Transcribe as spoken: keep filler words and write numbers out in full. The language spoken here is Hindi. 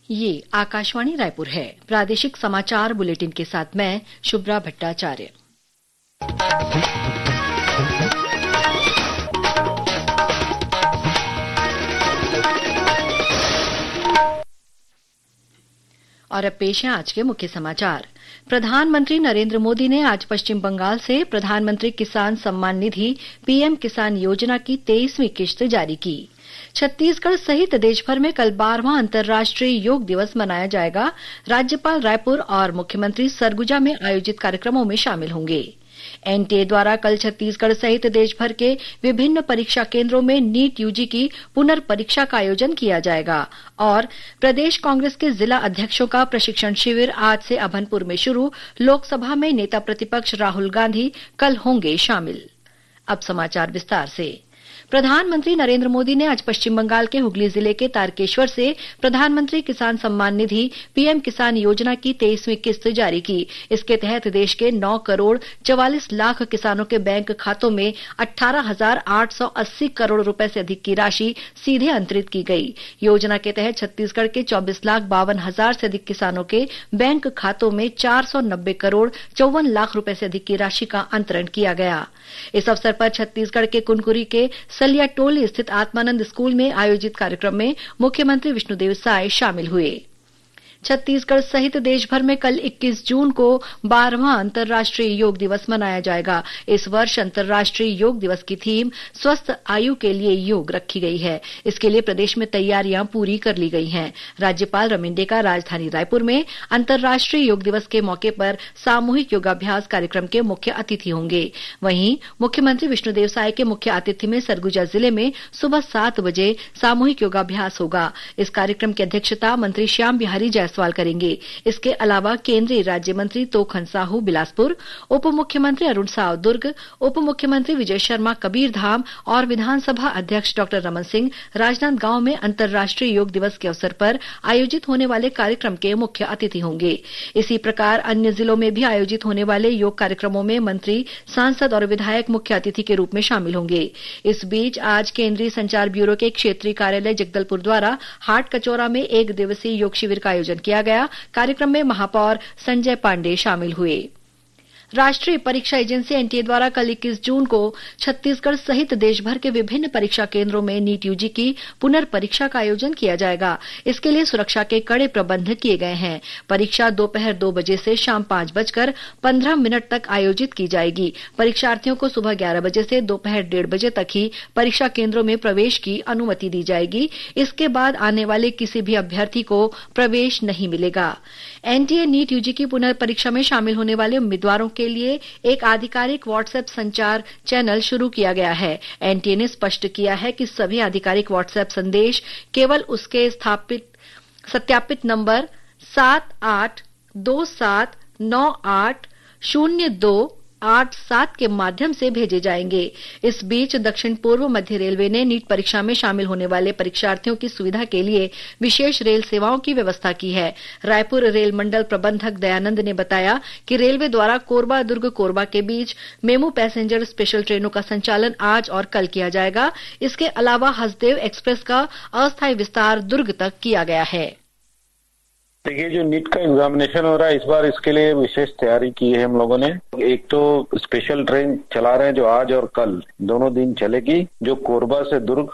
ये आकाशवाणी रायपुर है। प्रादेशिक समाचार बुलेटिन के साथ मैं शुभ्रा भट्टाचार्य। और अब पेश है आज के मुख्य समाचार। प्रधानमंत्री नरेंद्र मोदी ने आज पश्चिम बंगाल से प्रधानमंत्री किसान सम्मान निधि पीएम किसान योजना की तेईसवीं किश्त जारी की। छत्तीसगढ़ सहित देशभर में कल बारहवां अंतर्राष्ट्रीय योग दिवस मनाया जाएगा। राज्यपाल रायपुर और मुख्यमंत्री सरगुजा में आयोजित कार्यक्रमों में शामिल होंगे। एनटीए द्वारा कल छत्तीसगढ़ सहित देशभर के विभिन्न परीक्षा केंद्रों में नीट यूजी की पुनर्परीक्षा का आयोजन किया जाएगा और प्रदेश कांग्रेस के जिला अध्यक्षों का प्रशिक्षण शिविर आज से अभनपुर में शुरू। लोकसभा में नेता प्रतिपक्ष राहुल गांधी कल होंगे शामिल। अब समाचार विस्तार से। प्रधानमंत्री नरेंद्र मोदी ने आज पश्चिम बंगाल के हुगली जिले के तारकेश्वर से प्रधानमंत्री किसान सम्मान निधि पीएम किसान योजना की तेईसवीं किस्त जारी की। इसके तहत देश के नौ करोड़ चवालीस लाख किसानों के बैंक खातों में अठारह हजार आठ सौ अस्सी करोड़ रुपए से अधिक की राशि सीधे अंतरित की गई। योजना के तहत छत्तीसगढ़ के चौबीस लाख बावन हजार से अधिक किसानों के बैंक खातों में चार सौ नब्बे करोड़ चौवन लाख रुपए से अधिक की राशि का अंतरण किया गया। इस अवसर पर छत्तीसगढ़ के कुनकुरी के सलियाटोली स्थित आत्मानंद स्कूल में आयोजित कार्यक्रम में मुख्यमंत्री विष्णुदेव साय शामिल हुए। छत्तीसगढ़ सहित देशभर में कल इक्कीस जून को बारहवां अंतर्राष्ट्रीय योग दिवस मनाया जाएगा। इस वर्ष अंतर्राष्ट्रीय योग दिवस की थीम स्वस्थ आयु के लिए योग रखी गई है। इसके लिए प्रदेश में तैयारियां पूरी कर ली गई हैं। राज्यपाल रमिंडेका राजधानी रायपुर में अंतर्राष्ट्रीय योग दिवस के मौके पर सामूहिक योगाभ्यास कार्यक्रम के मुख्य अतिथि होंगे। वहीं मुख्यमंत्री विष्णुदेव साय के मुख्य आतिथ्य में सरगुजा जिले में सुबह सात बजे सामूहिक योगाभ्यास होगा। इस कार्यक्रम की अध्यक्षता मंत्री श्याम बिहारी सवाल करेंगे। इसके अलावा केंद्रीय राज्य मंत्री तोखन साहू बिलासपुर, उप मुख्यमंत्री अरुण साव दुर्ग, उप मुख्यमंत्री विजय शर्मा कबीरधाम और विधानसभा अध्यक्ष डॉक्टर रमन सिंह राजनांदगांव में अंतर्राष्ट्रीय योग दिवस के अवसर पर आयोजित होने वाले कार्यक्रम के मुख्य अतिथि होंगे। इसी प्रकार अन्य जिलों में भी आयोजित होने वाले योग कार्यक्रमों में मंत्री, सांसद और विधायक मुख्य अतिथि के रूप में शामिल होंगे। इस बीच आज केंद्रीय संचार ब्यूरो के क्षेत्रीय कार्यालय जगदलपुर द्वारा हाट कचौरा में एक दिवसीय योग शिविर का आयोजन किया गया। कार्यक्रम में महापौर संजय पांडे शामिल हुए। राष्ट्रीय परीक्षा एजेंसी एनटीए द्वारा कल इक्कीस जून को छत्तीसगढ़ सहित देशभर के विभिन्न परीक्षा केंद्रों में नीट यूजी की पुनर्परीक्षा का आयोजन किया जाएगा। इसके लिए सुरक्षा के कड़े प्रबंध किए गए हैं। परीक्षा दोपहर दो बजे से शाम पांच बजकर पंद्रह मिनट तक आयोजित की जाएगी। परीक्षार्थियों को सुबह ग्यारह बजे से दोपहर डेढ़ बजे तक ही परीक्षा केंद्रों में प्रवेश की अनुमति दी जाएगी। इसके बाद आने वाले किसी भी अभ्यर्थी को प्रवेश नहीं मिलेगा। एनटीए नीट यूजी की पुनर्परीक्षा में शामिल होने वाले उम्मीदवारों के लिए एक आधिकारिक व्हाट्सएप संचार चैनल शुरू किया गया है। एनटीए ने स्पष्ट किया है कि सभी आधिकारिक व्हाट्सएप संदेश केवल उसके स्थापित सत्यापित नंबर सात आठ दो सात नौ आठ शून्य दो आठ सात के माध्यम से भेजे जाएंगे। इस बीच दक्षिण पूर्व मध्य रेलवे ने नीट परीक्षा में शामिल होने वाले परीक्षार्थियों की सुविधा के लिए विशेष रेल सेवाओं की व्यवस्था की है। रायपुर रेल मंडल प्रबंधक दयानंद ने बताया कि रेलवे द्वारा कोरबा दुर्ग कोरबा के बीच मेमू पैसेंजर स्पेशल ट्रेनों का संचालन आज और कल किया जाएगा। इसके अलावा हसदेव एक्सप्रेस का अस्थायी विस्तार दुर्ग तक किया गया है। देखिए, जो नीट का एग्जामिनेशन हो रहा है इस बार, इसके लिए विशेष तैयारी की है हम लोगों ने। एक तो स्पेशल ट्रेन चला रहे हैं जो आज और कल दोनों दिन चलेगी, जो कोरबा से दुर्ग